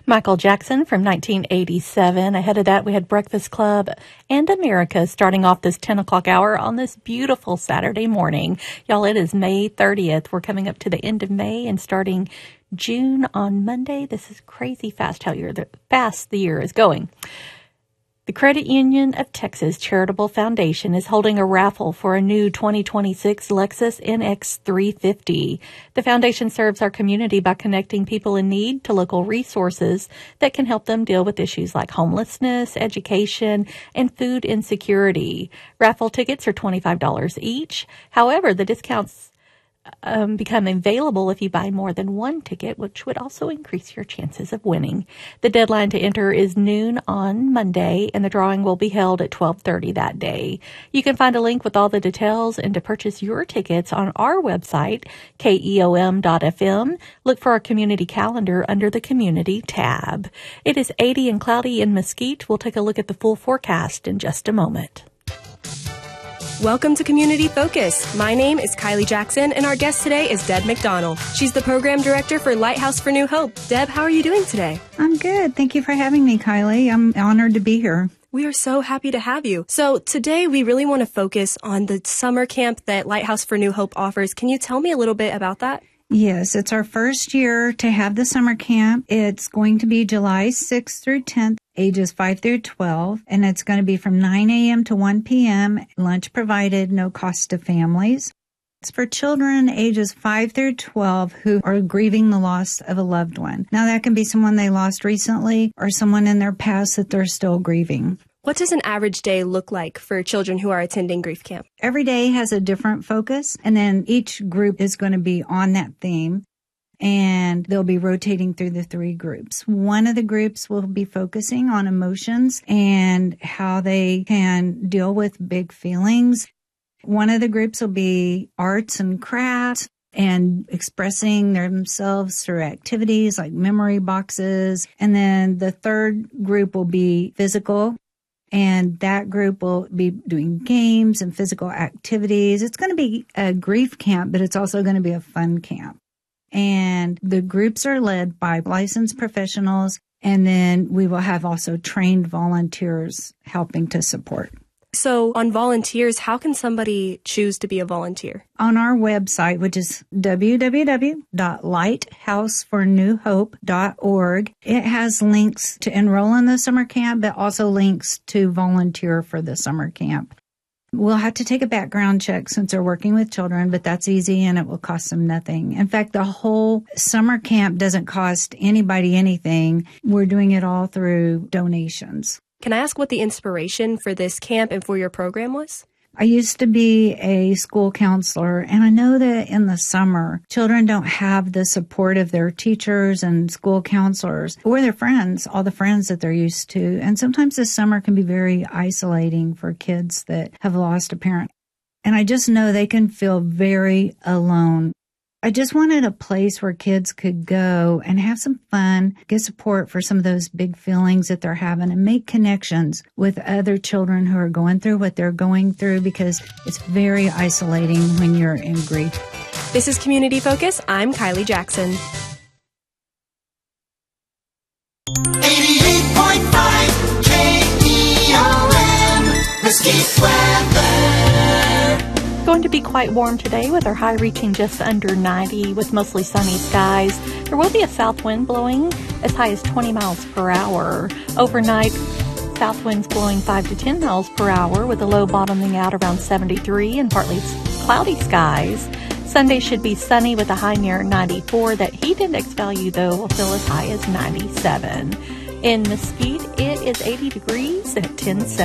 Michael Jackson from 1987. Ahead of that, we had Breakfast Club and America starting off this 10 o'clock hour on this beautiful Saturday morning. Y'all, it is May 30th. We're coming up to the end of May and starting June on Monday. This is crazy fast how fast the year is going. The Credit Union of Texas Charitable Foundation is holding a raffle for a new 2026 Lexus NX 350. The foundation serves our community by connecting people in need to local resources that can help them deal with issues like homelessness, education, and food insecurity. Raffle tickets are $25 each. However, the discounts become available if you buy more than one ticket, which would also increase your chances of winning. The deadline to enter is noon on Monday, and the drawing will be held at 12:30 that day. You can find a link with all the details and to purchase your tickets on our website, keom.fm. Look for our community calendar under the Community tab. It is 80 and cloudy in Mesquite. We'll take a look at the full forecast in just a moment. Welcome to Community Focus. My name is Kylie Jackson, and our guest today is Deb McDonald. She's the program director for Lighthouse for New Hope. Deb, how are you doing today? I'm good. Thank you for having me, Kylie. I'm honored to be here. We are so happy to have you. So today we really want to focus on the summer camp that Lighthouse for New Hope offers. Can you tell me a little bit about that? Yes, it's our first year to have the summer camp. It's going to be July 6th through 10th, ages 5 through 12, and it's going to be from 9 a.m. to 1 p.m., lunch provided, no cost to families. It's for children ages 5 through 12 who are grieving the loss of a loved one. Now, that can be someone they lost recently or someone in their past that they're still grieving. What does an average day look like for children who are attending grief camp? Every day has a different focus, and then each group is going to be on that theme, and they'll be rotating through the three groups. One of the groups will be focusing on emotions and how they can deal with big feelings. One of the groups will be arts and crafts and expressing themselves through activities like memory boxes. And then the third group will be physical. And that group will be doing games and physical activities. It's going to be a grief camp, but it's also going to be a fun camp. And the groups are led by licensed professionals. And then we will have also trained volunteers helping to support. So on volunteers, how can somebody choose to be a volunteer? On our website, which is www.lighthousefornewhope.org, it has links to enroll in the summer camp, but also links to volunteer for the summer camp. We'll have to take a background check since they're working with children, but that's easy and it will cost them nothing. In fact, the whole summer camp doesn't cost anybody anything. We're doing it all through donations. Can I ask what the inspiration for this camp and for your program was? I used to be a school counselor, and I know that in the summer, children don't have the support of their teachers and school counselors or their friends, all the friends that they're used to. And sometimes this summer can be very isolating for kids that have lost a parent. And I just know they can feel very alone. I just wanted a place where kids could go and have some fun, get support for some of those big feelings that they're having, and make connections with other children who are going through what they're going through, because it's very isolating when you're in grief. This is Community Focus. I'm Kylie Jackson. 88.5 KEOM, Mesquite weather. Going to be quite warm today with our high reaching just under 90 with mostly sunny skies. There will be a south wind blowing as high as 20 miles per hour. Overnight, south winds blowing 5 to 10 miles per hour with a low bottoming out around 73 and partly cloudy skies. Sunday should be sunny with a high near 94. That heat index value, though, will feel as high as 97. In Mesquite, it is 80 degrees at 10:07.